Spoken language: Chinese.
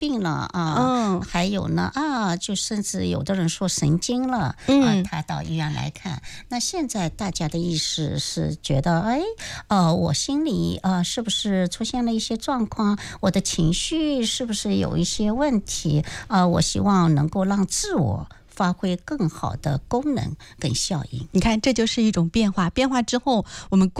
病了啊，还有呢就甚至有的人说神经了，他到医院来看。那现在大家的意识是觉得，我心里是不是出现了一些状况？我的情绪是不是有一些问题？我希望能够让自我发挥更好的功能跟效应。 你看，这就是一种变化。变化之后，我们